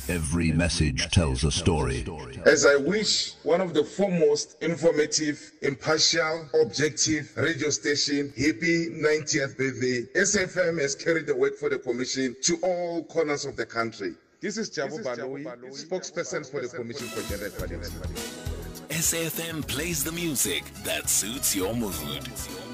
Every message tells a story. As I wish one of the foremost informative, impartial, objective radio station happy 90th birthday, SFM has carried the work for the Commission to all corners of the country. This is Jabu Baloyi, spokesperson for the Commission for Gender Equality. SAFM plays the music that suits your mood.